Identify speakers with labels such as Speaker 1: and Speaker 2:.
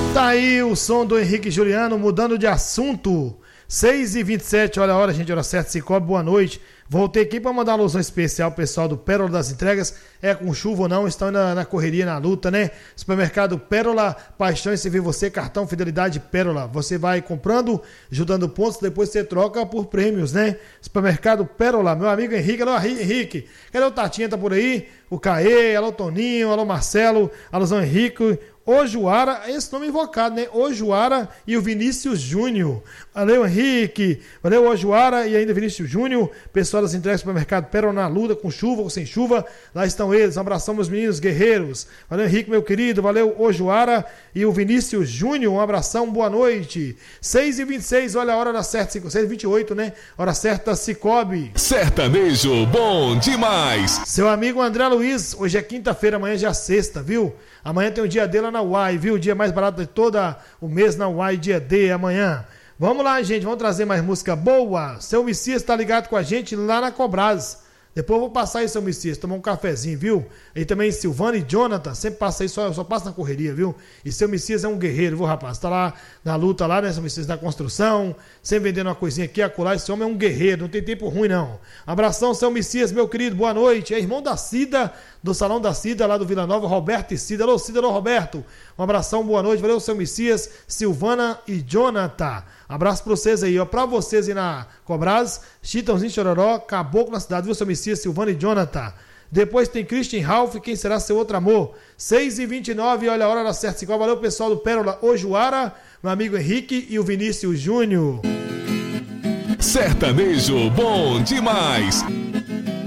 Speaker 1: Tá aí o som do Henrique Juliano, mudando de assunto. 6h27, olha a hora, gente, hora certa, Cicobi, boa noite. Voltei aqui para mandar uma alusão especial ao pessoal do Pérola das Entregas. É com chuva ou não, estão na correria, na luta, né? Supermercado Pérola, paixão em servir você, cartão Fidelidade Pérola. Você vai comprando, ajudando pontos, depois você troca por prêmios, né? Supermercado Pérola, meu amigo Henrique. Alô, Henrique, cadê o Tatinha, tá por aí? O Caê, alô Toninho, alô Marcelo, alusão Henrique. Ojuara, esse nome invocado, né? Ojuara e o Vinícius Júnior. Valeu, Henrique. Valeu, Ojuara e ainda Vinícius Júnior. Pessoal das entregas do supermercado Pérola na luta, com chuva ou sem chuva. Lá estão eles. Um abração, meus meninos guerreiros. Valeu, Henrique, meu querido. Valeu, Ojuara e o Vinícius Júnior. Um abração, boa noite. 6h26, olha a hora da certa. 6h28, né? Hora certa, Cicobi.
Speaker 2: Sertanejo, bom demais.
Speaker 1: Seu amigo André Luiz, hoje é quinta-feira, amanhã já é sexta, viu? Amanhã tem o dia D lá na UAI, viu? O dia mais barato de todo o mês na UAI, dia D, amanhã. Vamos lá, gente, vamos trazer mais música boa. Seu Messias tá ligado com a gente lá na Cobras. Depois eu vou passar aí, seu Messias, tomar um cafezinho, viu? E também Silvana e Jonathan, sempre passa aí, só passa na correria, viu? E seu Messias é um guerreiro, viu, rapaz? Tá lá na luta lá, né, seu Messias, na construção, sempre vendendo uma coisinha aqui, acolá. Esse homem é um guerreiro, não tem tempo ruim, não. Abração, seu Messias, meu querido, boa noite. É irmão da Cida, do Salão da Cida, lá do Vila Nova, Roberto e Cida. Alô, Cida, alô, Roberto. Um abração, boa noite. Valeu, seu Messias, Silvana e Jonathan. Abraço pra vocês aí, ó. Pra vocês aí na Cobras, Chitãozinho Chororó, Caboclo na cidade, viu, seu Messias, Silvana e Jonathan. Depois tem Christian Ralph, quem será seu outro amor? 6h29, olha a hora da certa. Valeu, pessoal do Pérola Ojuara, meu amigo Henrique e o Vinícius Júnior.
Speaker 2: Sertanejo, bom demais.